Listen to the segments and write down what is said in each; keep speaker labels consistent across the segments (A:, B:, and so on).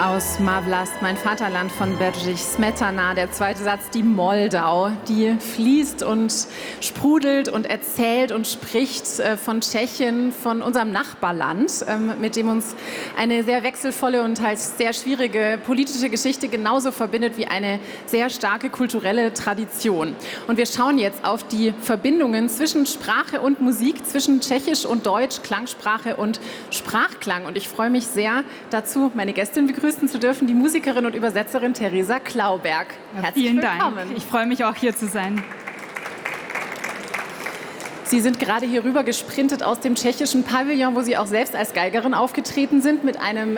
A: aus Ma Vlast, mein Vaterland von Bedřich Smetana. Der zweite Satz, die Moldau, die fließt und sprudelt und erzählt und spricht von Tschechien, von unserem Nachbarland, mit dem uns eine sehr wechselvolle und halt sehr schwierige politische Geschichte genauso verbindet wie eine sehr starke kulturelle Tradition. Und wir schauen jetzt auf die Verbindungen zwischen Sprache und Musik, zwischen Tschechisch und Deutsch, Klangsprache und Sprachklang. Und ich freue mich sehr dazu, meine Gästin begrüßen zu dürfen, die Musikerin und Übersetzerin Theresa Klauberg. Herzlich
B: Vielen
A: willkommen.
B: Dank. Ich freue mich auch, hier zu sein.
A: Sie sind gerade hier rüber gesprintet aus dem tschechischen Pavillon, wo Sie auch selbst als Geigerin aufgetreten sind, mit einem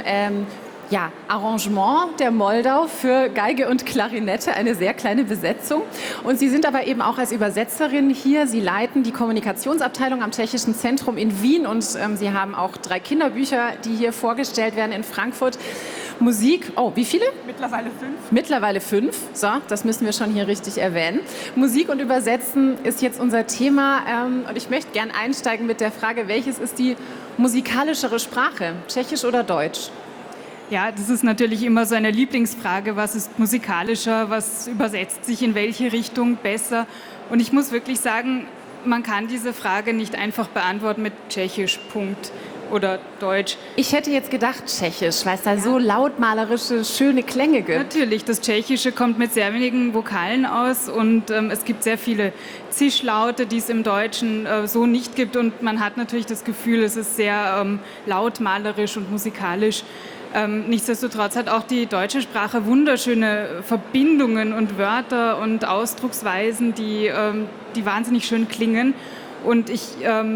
A: Arrangement der Moldau für Geige und Klarinette, eine sehr kleine Besetzung. Und Sie sind aber eben auch als Übersetzerin hier. Sie leiten die Kommunikationsabteilung am Tschechischen Zentrum in Wien und Sie haben auch 3 Kinderbücher, die hier vorgestellt werden in Frankfurt. Musik, wie viele?
B: Mittlerweile 5.
A: Mittlerweile 5, so, das müssen wir schon hier richtig erwähnen. Musik und Übersetzen ist jetzt unser Thema und ich möchte gern einsteigen mit der Frage, welches ist die musikalischere Sprache, Tschechisch oder Deutsch?
B: Ja, das ist natürlich immer so eine Lieblingsfrage, was ist musikalischer, was übersetzt sich in welche Richtung besser. Und ich muss wirklich sagen, man kann diese Frage nicht einfach beantworten mit Tschechisch, Punkt. Oder Deutsch.
A: Ich hätte jetzt gedacht Tschechisch, weil es da so lautmalerische, schöne Klänge gibt.
B: Natürlich, das Tschechische kommt mit sehr wenigen Vokalen aus und es gibt sehr viele Zischlaute, die es im Deutschen so nicht gibt. Und man hat natürlich das Gefühl, es ist sehr lautmalerisch und musikalisch. Nichtsdestotrotz hat auch die deutsche Sprache wunderschöne Verbindungen und Wörter und Ausdrucksweisen, die wahnsinnig schön klingen. Und ich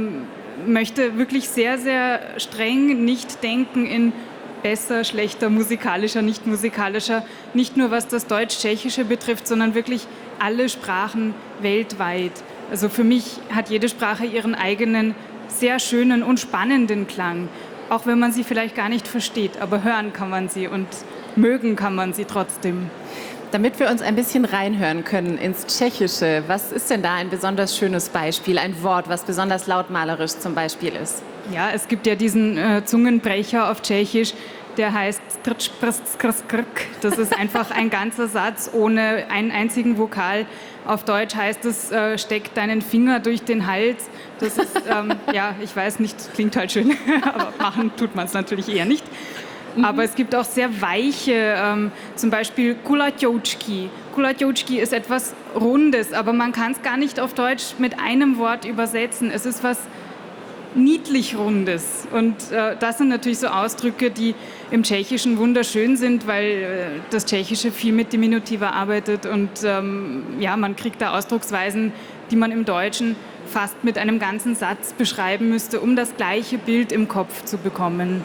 B: möchte wirklich sehr, sehr streng nicht denken in besser, schlechter, musikalischer, nicht musikalischer, nicht nur was das Deutsch-Tschechische betrifft, sondern wirklich alle Sprachen weltweit. Also für mich hat jede Sprache ihren eigenen sehr schönen und spannenden Klang, auch wenn man sie vielleicht gar nicht versteht, aber hören kann man sie und mögen kann man sie trotzdem.
A: Damit wir uns ein bisschen reinhören können ins Tschechische, was ist denn da ein besonders schönes Beispiel, ein Wort, was besonders lautmalerisch zum Beispiel ist?
B: Ja, es gibt ja diesen Zungenbrecher auf Tschechisch, der heißt strč prst skrz krk. Das ist einfach ein ganzer Satz ohne einen einzigen Vokal. Auf Deutsch heißt es, steck deinen Finger durch den Hals. Das ist, ich weiß nicht, klingt halt schön, aber machen tut man es natürlich eher nicht. Aber es gibt auch sehr weiche, zum Beispiel Kulatjoučki. Kulatjoučki ist etwas Rundes, aber man kann es gar nicht auf Deutsch mit einem Wort übersetzen. Es ist was niedlich Rundes. Und das sind natürlich so Ausdrücke, die im Tschechischen wunderschön sind, weil das Tschechische viel mit Diminutiver arbeitet. Und man kriegt da Ausdrucksweisen, die man im Deutschen fast mit einem ganzen Satz beschreiben müsste, um das gleiche Bild im Kopf zu bekommen.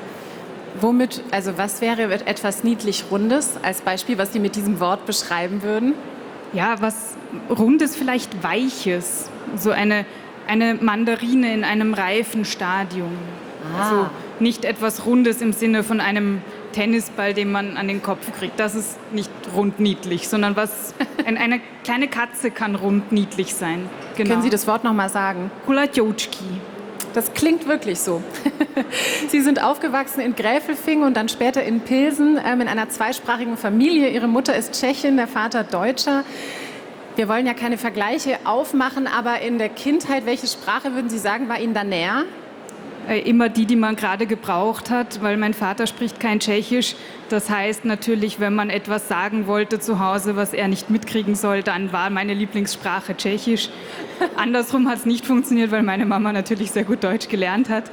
A: Was wäre etwas niedlich Rundes als Beispiel, was Sie mit diesem Wort beschreiben würden?
B: Ja, was Rundes, vielleicht Weiches. So eine Mandarine in einem reifen Stadium. Also nicht etwas Rundes im Sinne von einem Tennisball, den man an den Kopf kriegt. Das ist nicht rund niedlich, sondern eine kleine Katze kann rund niedlich sein. Genau.
A: Können Sie das Wort noch mal sagen?
B: Kulatjoučki.
A: Das klingt wirklich so. Sie sind aufgewachsen in Gräfelfing und dann später in Pilsen in einer zweisprachigen Familie. Ihre Mutter ist Tschechin, der Vater Deutscher. Wir wollen ja keine Vergleiche aufmachen, aber in der Kindheit, welche Sprache würden Sie sagen, war Ihnen da näher?
B: Immer die man gerade gebraucht hat, weil mein Vater spricht kein Tschechisch. Das heißt natürlich, wenn man etwas sagen wollte zu Hause, was er nicht mitkriegen soll, dann war meine Lieblingssprache Tschechisch. Andersrum hat es nicht funktioniert, weil meine Mama natürlich sehr gut Deutsch gelernt hat.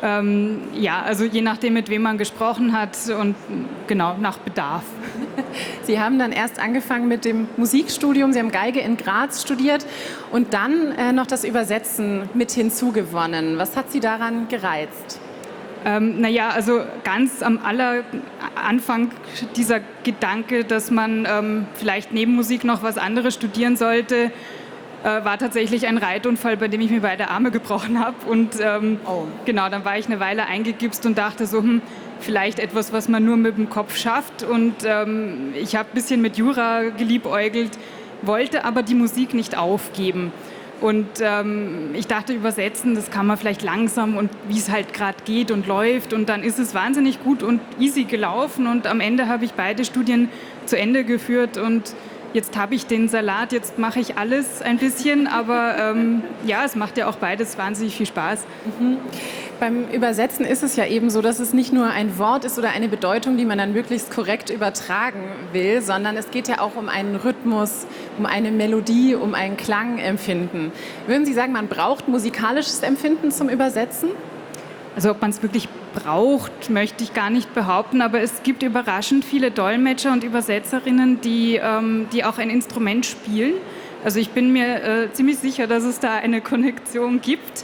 B: Also je nachdem, mit wem man gesprochen hat und genau, nach Bedarf.
A: Sie haben dann erst angefangen mit dem Musikstudium, Sie haben Geige in Graz studiert und dann noch das Übersetzen mit hinzugewonnen. Was hat Sie daran gereizt?
B: Also ganz am Anfang dieser Gedanke, dass man vielleicht neben Musik noch was anderes studieren sollte, war tatsächlich ein Reitunfall, bei dem ich mir beide Arme gebrochen habe. Und dann war ich eine Weile eingegipst und dachte so, vielleicht etwas, was man nur mit dem Kopf schafft. Und ich habe ein bisschen mit Jura geliebäugelt, wollte aber die Musik nicht aufgeben. Und ich dachte, übersetzen, das kann man vielleicht langsam und wie es halt gerade geht und läuft. Und dann ist es wahnsinnig gut und easy gelaufen. Und am Ende habe ich beide Studien zu Ende geführt. Und jetzt habe ich den Salat, jetzt mache ich alles ein bisschen. Aber ja, es macht ja auch beides wahnsinnig viel Spaß.
A: Mhm. Beim Übersetzen ist es ja eben so, dass es nicht nur ein Wort ist oder eine Bedeutung, die man dann möglichst korrekt übertragen will, sondern es geht ja auch um einen Rhythmus, um eine Melodie, um ein Klangempfinden. Würden Sie sagen, man braucht musikalisches Empfinden zum Übersetzen?
B: Also ob man es wirklich braucht, möchte ich gar nicht behaupten, aber es gibt überraschend viele Dolmetscher und Übersetzerinnen, die auch ein Instrument spielen. Also ich bin mir ziemlich sicher, dass es da eine Konnektion gibt.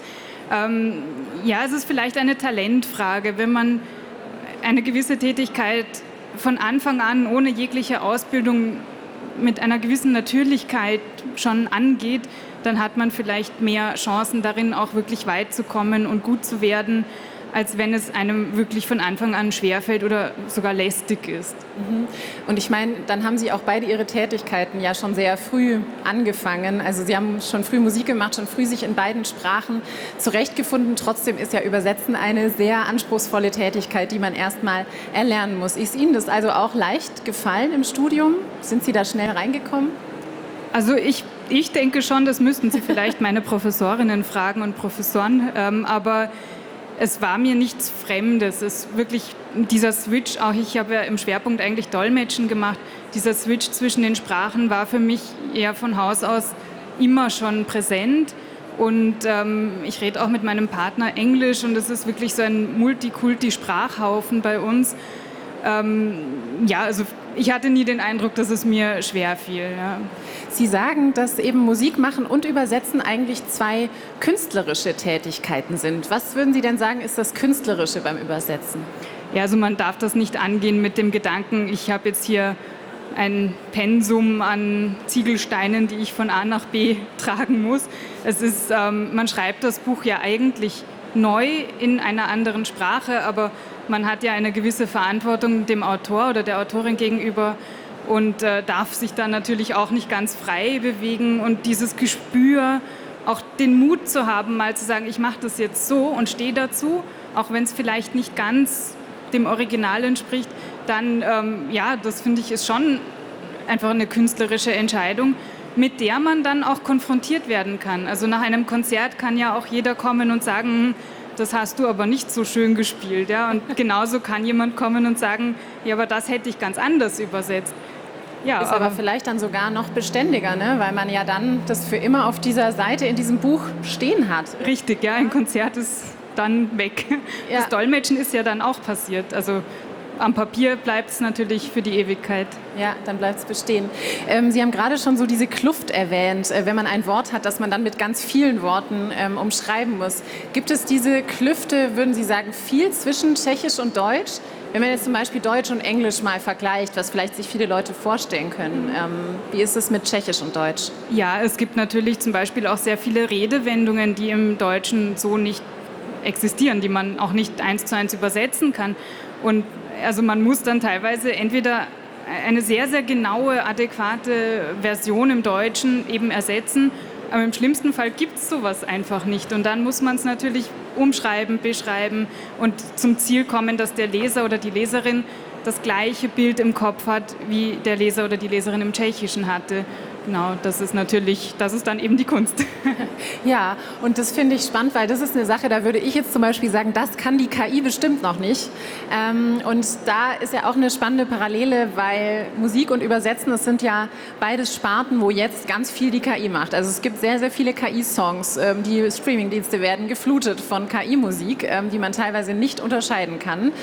B: Ja, es ist vielleicht eine Talentfrage, wenn man eine gewisse Tätigkeit von Anfang an ohne jegliche Ausbildung mit einer gewissen Natürlichkeit schon angeht, dann hat man vielleicht mehr Chancen darin, auch wirklich weit zu kommen und gut zu werden, als wenn es einem wirklich von Anfang an schwerfällt oder sogar lästig ist.
A: Und ich meine, dann haben Sie auch beide Ihre Tätigkeiten ja schon sehr früh angefangen. Also Sie haben schon früh Musik gemacht, schon früh sich in beiden Sprachen zurechtgefunden. Trotzdem ist ja Übersetzen eine sehr anspruchsvolle Tätigkeit, die man erstmal erlernen muss. Ist Ihnen das also auch leicht gefallen im Studium? Sind Sie da schnell reingekommen?
B: Also ich denke schon, das müssten Sie vielleicht meine Professorinnen fragen und Professoren, aber es war mir nichts Fremdes. Es ist wirklich dieser Switch, auch ich habe ja im Schwerpunkt eigentlich Dolmetschen gemacht, dieser Switch zwischen den Sprachen war für mich eher von Haus aus immer schon präsent. Und ich rede auch mit meinem Partner Englisch und es ist wirklich so ein Multikulti-Sprachhaufen bei uns. Ja, also ich hatte nie den Eindruck, dass es mir schwer fiel. Ja.
A: Sie sagen, dass eben Musik machen und Übersetzen eigentlich zwei künstlerische Tätigkeiten sind. Was würden Sie denn sagen, ist das Künstlerische beim Übersetzen?
B: Ja, also man darf das nicht angehen mit dem Gedanken, ich habe jetzt hier ein Pensum an Ziegelsteinen, die ich von A nach B tragen muss. Es ist, man schreibt das Buch ja eigentlich neu in einer anderen Sprache, aber man hat ja eine gewisse Verantwortung dem Autor oder der Autorin gegenüber und darf sich dann natürlich auch nicht ganz frei bewegen und dieses Gespür, auch den Mut zu haben, mal zu sagen, ich mache das jetzt so und stehe dazu, auch wenn es vielleicht nicht ganz dem Original entspricht, dann, ja, das finde ich ist schon einfach eine künstlerische Entscheidung, mit der man dann auch konfrontiert werden kann. Also nach einem Konzert kann ja auch jeder kommen und sagen, das hast du aber nicht so schön gespielt. Ja? Und genauso kann jemand kommen und sagen, ja, aber das hätte ich ganz anders übersetzt.
A: Ja, ist aber vielleicht dann sogar noch beständiger, ne? Weil man ja dann das für immer auf dieser Seite in diesem Buch stehen hat.
B: Richtig, ja, ein Konzert ist dann weg. Ja. Das Dolmetschen ist ja dann auch passiert. Also am Papier bleibt es natürlich für die Ewigkeit.
A: Ja, dann bleibt es bestehen. Sie haben gerade schon so diese Kluft erwähnt, wenn man ein Wort hat, das man dann mit ganz vielen Worten umschreiben muss. Gibt es diese Klüfte, würden Sie sagen, viel zwischen Tschechisch und Deutsch? Wenn man jetzt zum Beispiel Deutsch und Englisch mal vergleicht, was vielleicht sich viele Leute vorstellen können, wie ist es mit Tschechisch und Deutsch?
B: Ja, es gibt natürlich zum Beispiel auch sehr viele Redewendungen, die im Deutschen so nicht existieren, die man auch nicht 1:1 übersetzen kann. Und also man muss dann teilweise entweder eine sehr, sehr genaue, adäquate Version im Deutschen eben ersetzen, aber im schlimmsten Fall gibt es sowas einfach nicht. Und dann muss man es natürlich umschreiben, beschreiben und zum Ziel kommen, dass der Leser oder die Leserin das gleiche Bild im Kopf hat, wie der Leser oder die Leserin im Tschechischen hatte. Genau, das ist dann eben die Kunst.
A: Ja, und das finde ich spannend, weil das ist eine Sache, da würde ich jetzt zum Beispiel sagen, das kann die KI bestimmt noch nicht. Und da ist ja auch eine spannende Parallele, weil Musik und Übersetzen, das sind ja beides Sparten, wo jetzt ganz viel die KI macht. Also es gibt sehr, sehr viele KI-Songs, die Streamingdienste werden geflutet von KI-Musik, die man teilweise nicht unterscheiden kann.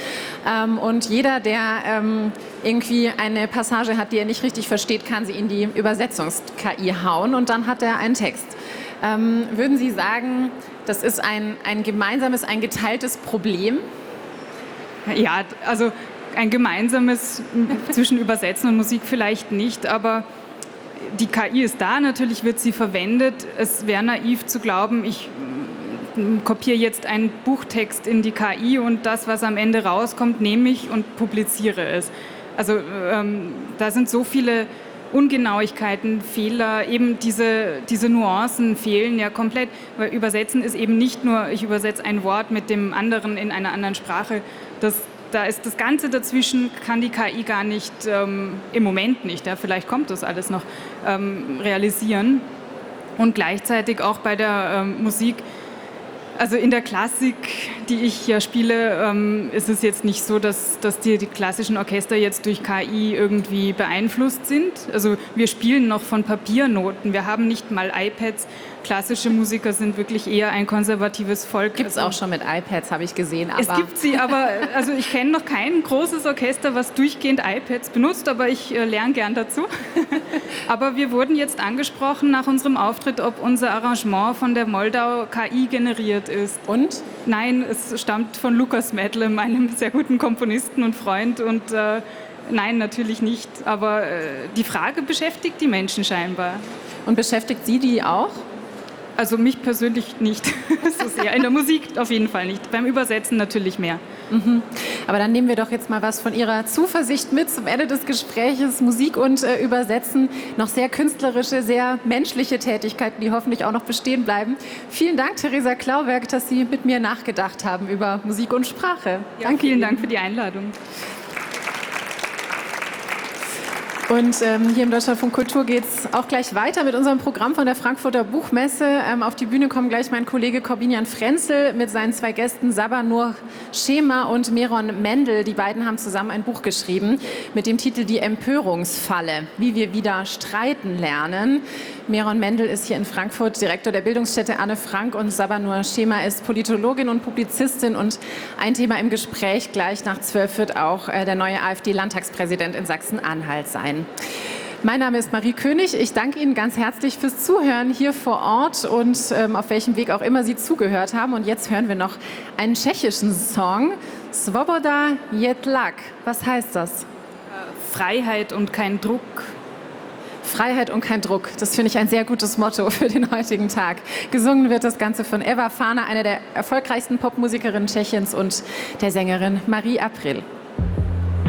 A: Und jeder, der irgendwie eine Passage hat, die er nicht richtig versteht, kann sie in die Übersetzungs-KI hauen und dann hat er einen Text. Würden Sie sagen, das ist ein gemeinsames, ein geteiltes Problem?
B: Ja, also ein gemeinsames zwischen Übersetzen und Musik vielleicht nicht, aber die KI ist da, natürlich wird sie verwendet. Es wäre naiv zu glauben, ich kopiere jetzt einen Buchtext in die KI und das, was am Ende rauskommt, nehme ich und publiziere es. Also da sind so viele Ungenauigkeiten, Fehler, eben diese Nuancen fehlen ja komplett, weil Übersetzen ist eben nicht nur, ich übersetze ein Wort mit dem anderen in einer anderen Sprache, da ist das Ganze dazwischen, kann die KI gar nicht, im Moment nicht, ja, vielleicht kommt das alles noch, realisieren. Und gleichzeitig auch bei der Musik, also in der Klassik, die ich ja spiele, ist es jetzt nicht so, dass die klassischen Orchester jetzt durch KI irgendwie beeinflusst sind. Also wir spielen noch von Papiernoten, wir haben nicht mal iPads. Klassische Musiker sind wirklich eher ein konservatives Volk.
A: Gibt es auch schon mit iPads, habe ich gesehen. Aber
B: es gibt sie, aber also ich kenne noch kein großes Orchester, was durchgehend iPads benutzt, aber ich lerne gern dazu. Aber wir wurden jetzt angesprochen nach unserem Auftritt, ob unser Arrangement von der Moldau KI generiert ist.
A: Und?
B: Nein, es stammt von Lukas Medlem, einem sehr guten Komponisten und Freund. Und nein, natürlich nicht. Aber die Frage beschäftigt die Menschen scheinbar.
A: Und beschäftigt Sie die auch?
B: Also mich persönlich nicht. So sehr. In der Musik auf jeden Fall nicht. Beim Übersetzen natürlich mehr.
A: Mhm. Aber dann nehmen wir doch jetzt mal was von Ihrer Zuversicht mit zum Ende des Gespräches. Musik und Übersetzen, noch sehr künstlerische, sehr menschliche Tätigkeiten, die hoffentlich auch noch bestehen bleiben. Vielen Dank, Theresa Klauberg, dass Sie mit mir nachgedacht haben über Musik und Sprache.
B: Ja, danke, vielen Dank für die Einladung.
A: Und hier im Deutschlandfunk Kultur geht es auch gleich weiter mit unserem Programm von der Frankfurter Buchmesse. Auf die Bühne kommen gleich mein Kollege Corbinian Frenzel mit seinen zwei Gästen Sabanur Schema und Meron Mendel. Die beiden haben zusammen ein Buch geschrieben mit dem Titel Die Empörungsfalle, wie wir wieder streiten lernen. Meron Mendel ist hier in Frankfurt Direktor der Bildungsstätte Anne Frank und Sabanur Schema ist Politologin und Publizistin. Und ein Thema im Gespräch gleich nach 12 wird auch der neue AfD-Landtagspräsident in Sachsen-Anhalt sein. Mein Name ist Marie König. Ich danke Ihnen ganz herzlich fürs Zuhören hier vor Ort und auf welchem Weg auch immer Sie zugehört haben. Und jetzt hören wir noch einen tschechischen Song, Svoboda Jetlak. Was heißt das?
B: Freiheit und kein Druck.
A: Freiheit und kein Druck. Das finde ich ein sehr gutes Motto für den heutigen Tag. Gesungen wird das Ganze von Eva Fana, einer der erfolgreichsten Popmusikerinnen Tschechiens, und der Sängerin Marie April.